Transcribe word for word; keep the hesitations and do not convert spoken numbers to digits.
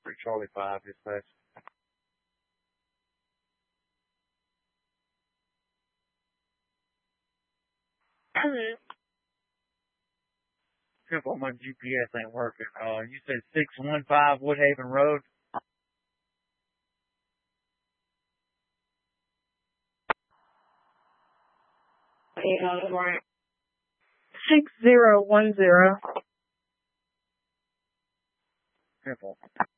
three Charlie five, dispatch. Simple, my G P S ain't working. Uh, you said six one five Woodhaven Road? Six zero one zero. Simple.